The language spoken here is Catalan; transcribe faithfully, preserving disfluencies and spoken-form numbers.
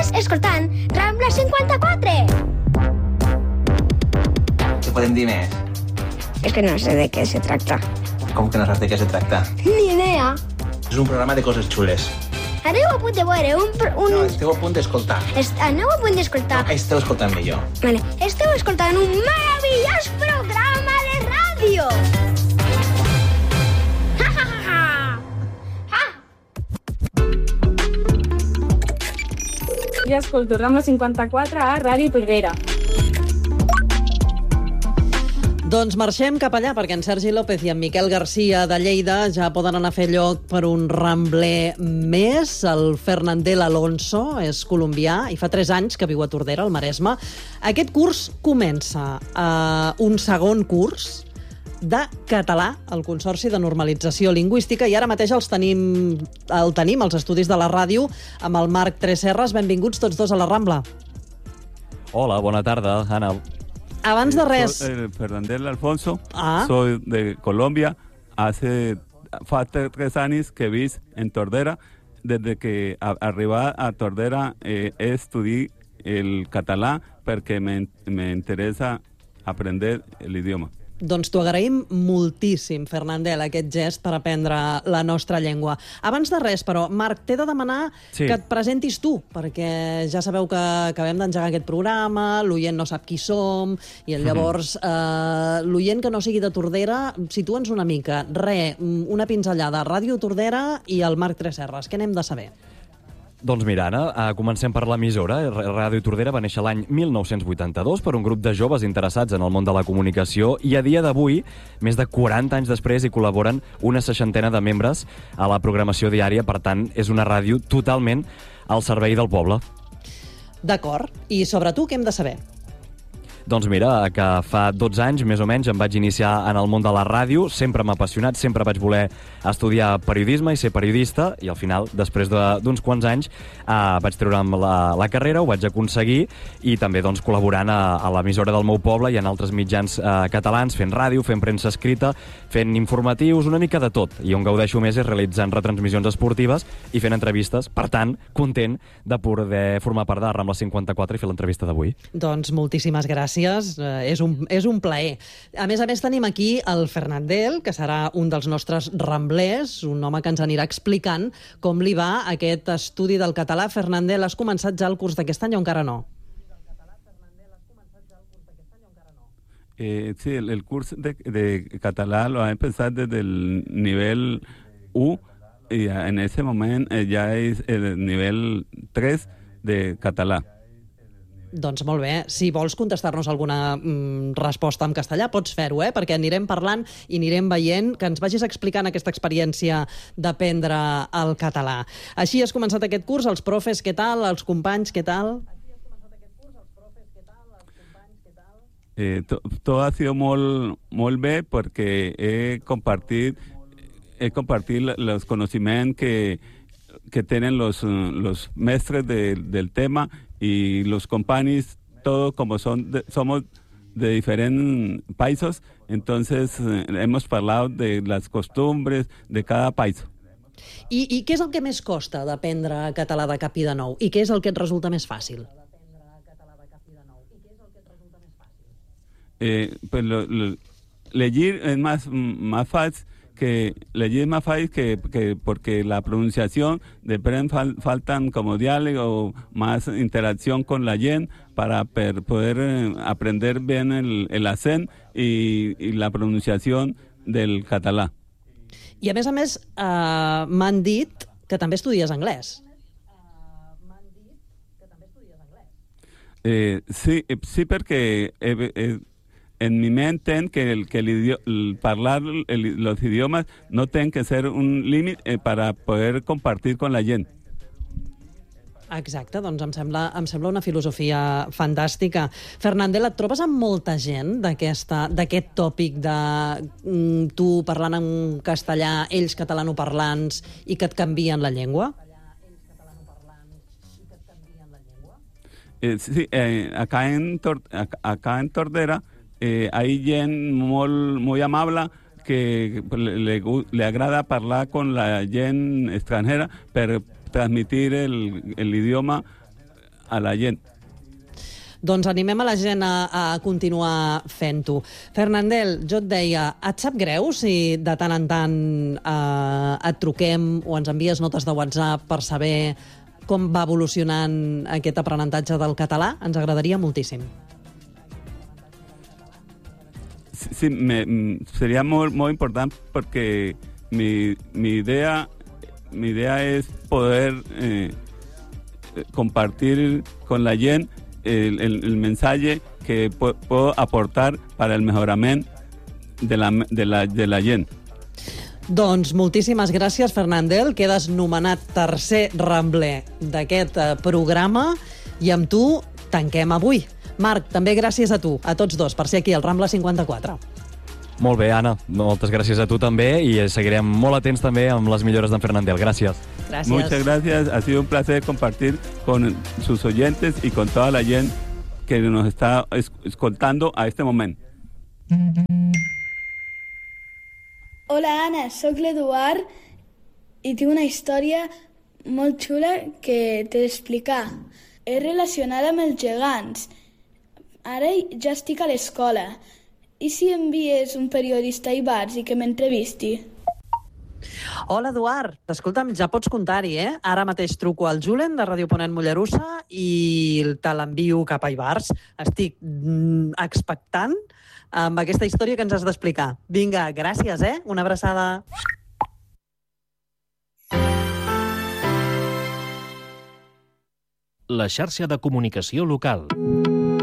Estàs escoltant Rambla cinquanta-quatre. Què podem dir més? És que no sé de què se tracta. Com que no saps de què se tracta? Ni idea. És un programa de coses xules. Aneu a punt de veure un... un... No, esteu a punt d'escoltar. Est... Aneu a punt d'escoltar. No, esteu escoltant millor. Vale. Esteu escoltant un meravellós programa de ràdio. Ha, ha, ha, ha. Ha. Jo escolto Rambla cinquanta-quatre a Ràdio Tordera. Doncs marxem cap allà, perquè en Sergi López i en Miquel Garcia de Lleida ja poden anar a fer lloc per un rambler més. El Fernandel Alonso és colombià i fa tres anys que viu a Tordera, al Maresme. Aquest curs comença uh, un segon curs de català al Consorci de Normalització Lingüística i ara mateix els tenim, el tenim als estudis de la ràdio amb el Marc Tresserras. Benvinguts tots dos a la Rambla. Hola, bona tarda, Anna. Abans de res... Soy el Fernandel Alfonso, ah. soy de Colombia. Hace fa tres años que vivo en Tordera. Desde que a, arriba a Tordera eh, estudié el català perquè me, me interesa aprender el idioma. Doncs t'ho agraïm moltíssim, Fernandel, aquest gest per aprendre la nostra llengua. Abans de res, però, Marc, t'he de demanar sí. que et presentis tu, perquè ja sabeu que acabem d'engegar aquest programa, l'oient no sap qui som, i llavors eh, l'oient que no sigui de Tordera, situa'ns una mica. Re, una pinzellada, Ràdio Tordera i el Marc Tresserras. Què n'hem de saber? Doncs mira, Anna, comencem per l'emissora. Ràdio Tordera va néixer l'any mil nou-cents vuitanta-dos per un grup de joves interessats en el món de la comunicació i a dia d'avui, més de quaranta anys després, hi col·laboren una seixantena de membres a la programació diària. Per tant, és una ràdio totalment al servei del poble. D'acord. I sobre tu què hem de saber? Doncs mira, que fa dotze anys, més o menys, em vaig iniciar en el món de la ràdio. Sempre m'ha apassionat, sempre vaig voler estudiar periodisme i ser periodista, i al final, després d'uns quants anys, eh, vaig treure'm la, la carrera, ho vaig aconseguir, i també doncs, col·laborant a, a l'emissora del meu poble i en altres mitjans eh, catalans, fent ràdio, fent premsa escrita, fent informatius, una mica de tot. I on gaudeixo més és realitzant retransmissions esportives i fent entrevistes. Per tant, content de poder formar part de Rambla cinquanta-quatre i fer l'entrevista d'avui. Doncs moltíssimes gràcies. Eh, és, un, és un plaer. A més a més tenim aquí el Fernandel, que serà un dels nostres ramblers, un home que ens anirà explicant com li va aquest estudi del català. Fernandel, has començat ja el curs d'aquest any o encara no? Eh, sí, el, el curs de, de català lo ha empezado desde el nivel U y en ese momento eh, ya es el nivel tres de català. Doncs molt bé. Si vols contestar-nos alguna mm, resposta en castellà, pots fer-ho, eh? Perquè anirem parlant i anirem veient, que ens vagis explicant aquesta experiència d'aprendre el català. Així has començat aquest curs, els profes, què tal? Els companys, què tal? Eh, to, todo ha sido molt, molt bé perquè he compartit, he compartit los conocimientos que, que tienen los, los mestres de, del tema y los compañeros, todos como son de, somos de diferentes países, entonces eh, hemos hablado de las costumbres de cada país. I, I què és el que més costa d'aprendre català de cap i de nou? I què és el que et resulta més fàcil? Eh, pues lo, lo, leer es más, más fácil que leer es más fácil que, que porque la pronunciación de pronto fal, faltan como diálogo, más interacción con la gente para per, poder eh, aprender bien el, el acento y, y la pronunciación del català. I a més a més eh, m'han dit que també estudies anglès. Eh, sí, sí, perquè eh, eh, en mi mente que el que el, idioma, el hablar el, los idiomas no tienen que ser un límite eh, para poder compartir con la gent. Exacte, doncs em sembla, em sembla una filosofia fantàstica. Fernandel, et trobes amb molta gent d'aquest tòpic de mm, tu parlant en castellà, ells catalanoparlants, i que et canvien la llengua? Eh, sí, eh, acá, en Tor acá, acá en Tordera Eh, hay gent molt, molt amable que le, le agrada parlar con la gent extranjera per transmitir el, el idioma a la gent. Doncs animem a la gent a, a continuar fent-ho. Fernandel, jo et deia, et sap greu si de tant en tant eh, et truquem o ens envies notes de WhatsApp per saber com va evolucionant aquest aprenentatge del català? Ens agradaria moltíssim. Sí, me, sería muy, muy importante porque mi, mi idea mi idea es poder eh, compartir con la gent el, el, el mensaje que pu puedo aportar para el mejoramiento de la, de la, de la gent. Doncs moltíssimes gràcies, Fernandel. Quedes nomenat tercer rambler d'aquest eh, programa i amb tu tanquem avui. Marc, també gràcies a tu, a tots dos, per ser aquí al Rambla cinquanta-quatre. Molt bé, Anna. Moltes gràcies a tu també i seguirem molt atents també amb les millores d'en Fernandel. Gràcies. Gràcies. Muchas gracias. Ha sido un placer compartir con sus oyentes y con toda la gente que nos está escoltando a este momento. Hola, Anna, sóc l'Eduard i tinc una història molt xula que t'he d'explicar. És relacionada amb els gegants. Ara ja estic a l'escola. I si envies un periodista a Ivars i que m'entrevisti? Hola, Eduard. Escolta'm, ja pots comptar-hi, eh? Ara mateix truco al Julen, de Ràdio Ponent Mollerussa, i te l'envio cap a Ivars. Estic mm, expectant amb aquesta història que ens has d'explicar. Vinga, gràcies, eh? Una abraçada. La xarxa de comunicació local.